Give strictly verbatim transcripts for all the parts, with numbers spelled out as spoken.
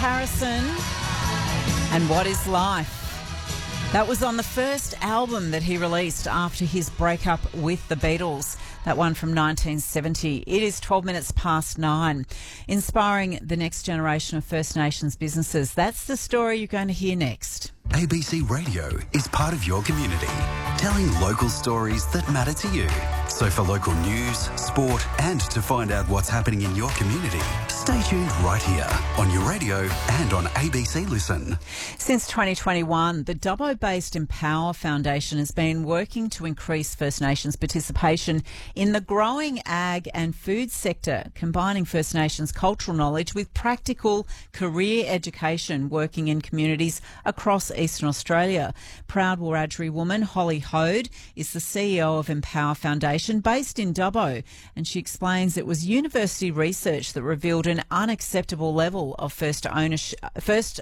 Harrison and What Is Life? That was on the first album that he released after his breakup with the Beatles, that one from nineteen seventy. It is twelve minutes past nine. Inspiring the next generation of First Nations businesses. That's the story you're going to hear next. A B C Radio is part of your community, telling local stories that matter to you. So for local news, sport and to find out what's happening in your community, stay tuned right here on your radio and on A B C Listen. Since twenty twenty-one, the Dubbo-based Empower Foundation has been working to increase First Nations participation in the growing ag and food sector, combining First Nations cultural knowledge with practical career education, working in communities across Eastern Australia. Proud Wiradjuri woman Holly Hode is the C E O of Empower Foundation, based in Dubbo, and she explains it was university research that revealed an unacceptable level of first ownership, first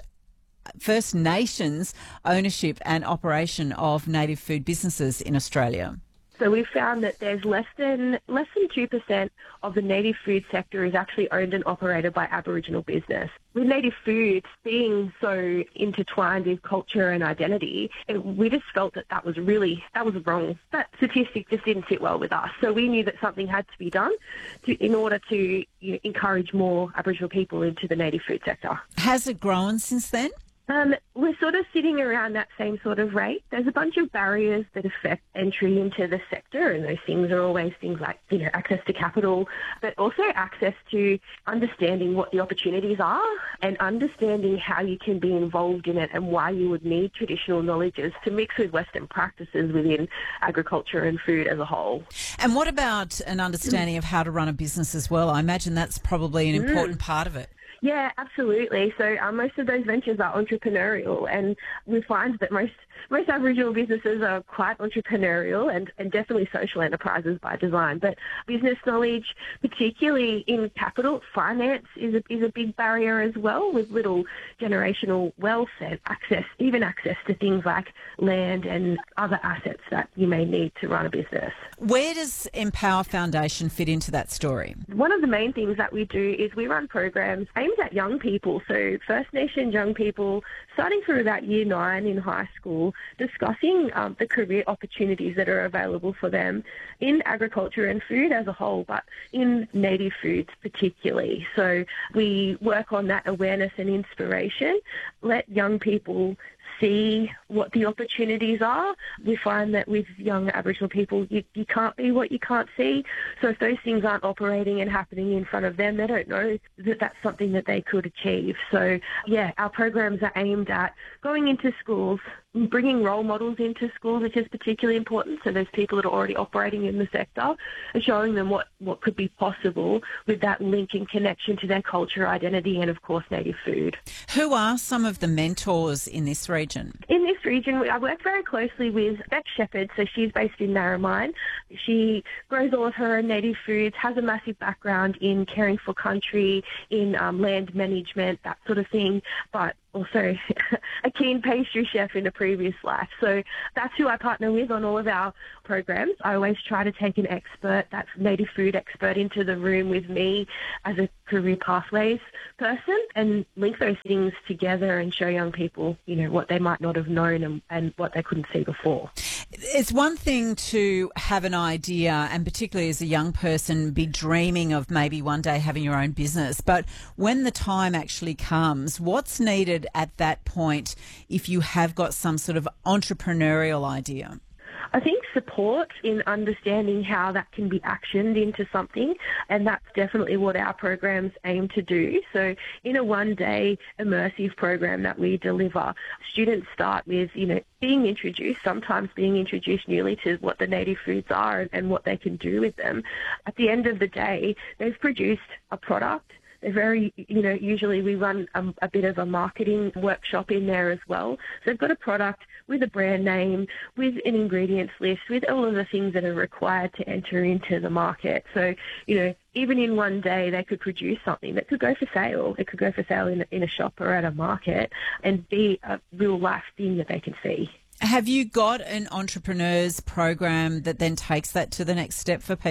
First Nations ownership and operation of native food businesses in Australia. So we've found that there's less than less than two percent of the native food sector is actually owned and operated by Aboriginal business. With native foods being so intertwined with culture and identity, we just felt that that was really, that was wrong. That statistic just didn't sit well with us. So we knew that something had to be done to, in order to you know, encourage more Aboriginal people into the native food sector. Has it grown since then? Um, we're sort of sitting around that same sort of rate. There's a bunch of barriers that affect entry into the sector, and those things are always things like, you know, access to capital, but also access to understanding what the opportunities are and understanding how you can be involved in it and why you would need traditional knowledges to mix with Western practices within agriculture and food as a whole. And what about an understanding of how to run a business as well? I imagine that's probably an important Mm. part of it. Yeah, absolutely. So uh, most of those ventures are entrepreneurial, and we find that most most Aboriginal businesses are quite entrepreneurial and, and definitely social enterprises by design. But business knowledge, particularly in capital, finance is a, is a big barrier as well, with little generational wealth and access, even access to things like land and other assets that you may need to run a business. Where does Empower Foundation fit into that story? One of the main things that we do is we run programs aimed at young people, so First Nations young people, starting through about year nine in high school, discussing um, the career opportunities that are available for them in agriculture and food as a whole, but in native foods particularly. So we work on that awareness and inspiration, let young people see what the opportunities are. We find that with young Aboriginal people, you, you can't be what you can't see. So if those things aren't operating and happening in front of them, they don't know that that's something that they could achieve. So, yeah, our programs are aimed at going into schools, bringing role models into schools, which is particularly important. So there's people that are already operating in the sector and showing them what, what could be possible with that link and connection to their culture, identity, and, of course, native food. Who are some of the mentors in this region? In this region, I work very closely with Beck Shepherd, so she's based in Narromine. She grows all of her own native foods, has a massive background in caring for country, in um, land management, that sort of thing, but also a keen pastry chef in a previous life. So that's who I partner with on all of our programs. I always try to take an expert, that's native food expert, into the room with me as a career pathways person and link those things together and show young people, you know, what they might not have known and, and what they couldn't see before. It's one thing to have an idea, and particularly as a young person, be dreaming of maybe one day having your own business. But when the time actually comes, what's needed at that point if you have got some sort of entrepreneurial idea? I think support in understanding how that can be actioned into something, and that's definitely what our programs aim to do. So in a one-day immersive program that we deliver, students start with, you know, being introduced, sometimes being introduced newly to what the native foods are and, and what they can do with them. At the end of the day, they've produced a product. They're very, you know, usually we run a, a bit of a marketing workshop in there as well. So they've got a product with a brand name, with an ingredients list, with all of the things that are required to enter into the market. So, you know, even in one day, they could produce something that could go for sale. It could go for sale in a, in a shop or at a market and be a real life thing that they can see. Have you got an entrepreneurs program that then takes that to the next step for people?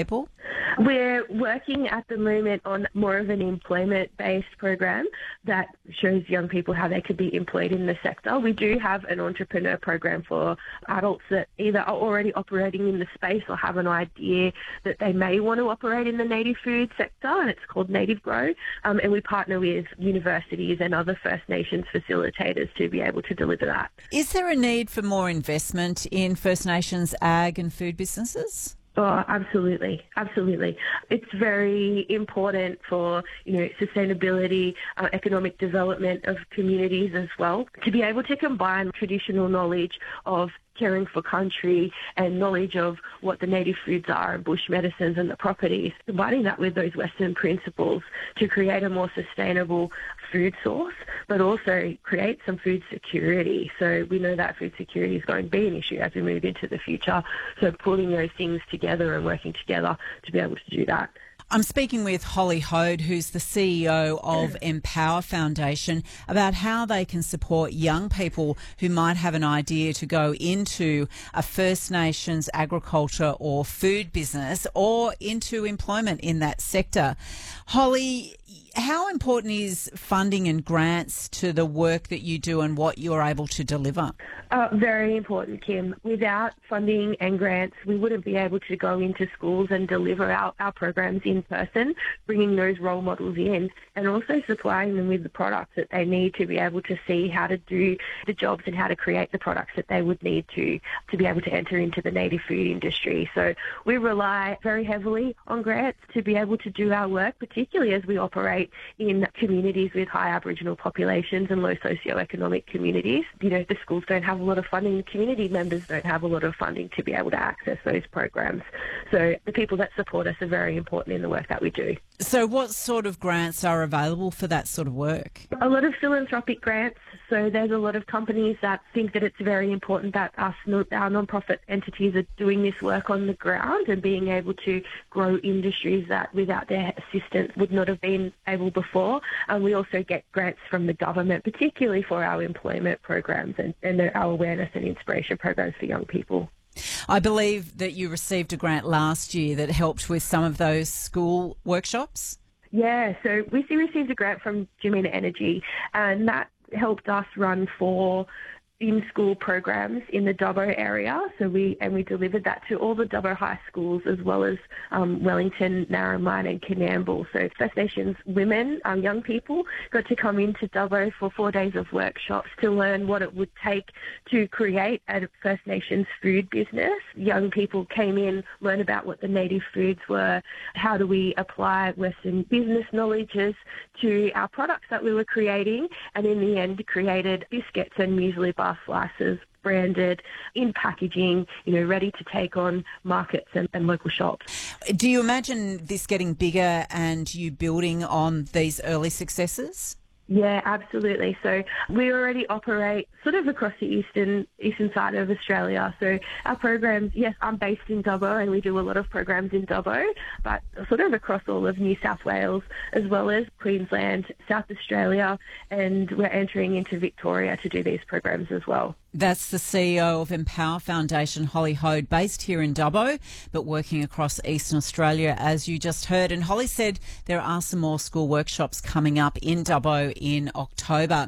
We're working at the moment on more of an employment-based program that shows young people how they could be employed in the sector. We do have an entrepreneur program for adults that either are already operating in the space or have an idea that they may want to operate in the native food sector, and it's called Native Grow. Um, and we partner with universities and other First Nations facilitators to be able to deliver that. Is there a need for more investment in First Nations ag and food businesses? Oh, absolutely. Absolutely. It's very important for, you know, sustainability, uh, economic development of communities as well, to be able to combine traditional knowledge of caring for country and knowledge of what the native foods are and bush medicines and the properties, combining that with those Western principles to create a more sustainable food source, but also create some food security. So we know that food security is going to be an issue as we move into the future. So pulling those things together and working together to be able to do that. I'm speaking with Holly Hode, who's the C E O of Empower Foundation, about how they can support young people who might have an idea to go into a First Nations agriculture or food business or into employment in that sector. Holly, how important is funding and grants to the work that you do and what you're able to deliver? Uh, very important, Kim. Without funding and grants, we wouldn't be able to go into schools and deliver our, our programs in person, bringing those role models in and also supplying them with the products that they need to be able to see how to do the jobs and how to create the products that they would need to, to be able to enter into the native food industry. So we rely very heavily on grants to be able to do our work, particularly as we operate in communities with high Aboriginal populations and low socioeconomic communities. You know, the schools don't have a lot of funding, the community members don't have a lot of funding to be able to access those programs. So the people that support us are very important in the work that we do. So what sort of grants are available for that sort of work? A lot of philanthropic grants. So there's a lot of companies that think that it's very important that us, our non-profit entities are doing this work on the ground and being able to grow industries that without their assistance would not have been able before. And we also get grants from the government, particularly for our employment programs and, and our awareness and inspiration programs for young people. I believe that you received a grant last year that helped with some of those school workshops. Yeah, so we received a grant from Jimena Energy, and that helped us run four in-school programs in the Dubbo area. So we and we delivered that to all the Dubbo high schools as well as um, Wellington, Narromine and Coonamble. So First Nations women, um, young people, got to come into Dubbo for four days of workshops to learn what it would take to create a First Nations food business. Young people came in, learn about what the native foods were, how do we apply Western business knowledges to our products that we were creating, and in the end created biscuits and muesli bar slices, branded, in packaging, you know, ready to take on markets and, and local shops. Do you imagine this getting bigger and you building on these early successes? Yeah, absolutely. So we already operate sort of across the eastern eastern side of Australia. So our programs, yes, I'm based in Dubbo and we do a lot of programs in Dubbo, but sort of across all of New South Wales as well as Queensland, South Australia, and we're entering into Victoria to do these programs as well. That's the C E O of Empower Foundation, Holly Hode, based here in Dubbo, but working across Eastern Australia, as you just heard. And Holly said there are some more school workshops coming up in Dubbo in October.